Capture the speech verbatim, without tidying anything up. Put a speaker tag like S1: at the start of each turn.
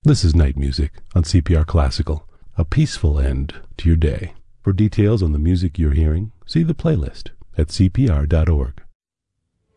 S1: This is Night Music on C P R Classical, a peaceful end to your day. For details on the music you're hearing, see the playlist at C P R dot org.